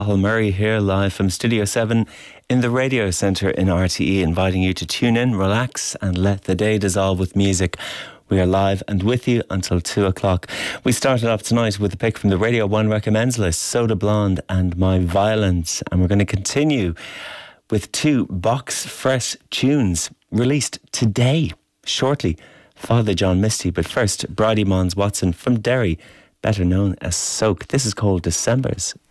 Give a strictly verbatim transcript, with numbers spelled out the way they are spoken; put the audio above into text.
Paul Murray here live from Studio seven in the Radio Centre in R T E, inviting you to tune in, relax and let the day dissolve with music. We are live and with you until two o'clock. We started off tonight with a pick from the Radio one Recommends list, Soda Blonde and My Violence, and we're going to continue with two box fresh tunes released today, shortly. Father John Misty, but first, Bridie Mons Watson from Derry, better known as Soak. This is called Decembers.